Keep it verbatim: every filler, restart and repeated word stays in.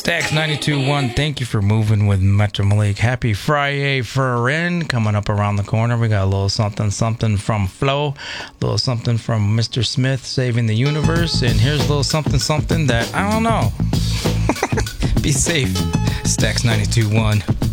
Stacks ninety-two point one, thank you for moving with Metro Malik. Happy Friday, friend. Coming up around the corner, we got a little something something from Flo, a little something from Mister Smith saving the universe, and here's a little something something that I don't know. Be safe. Stacks ninety-two point one.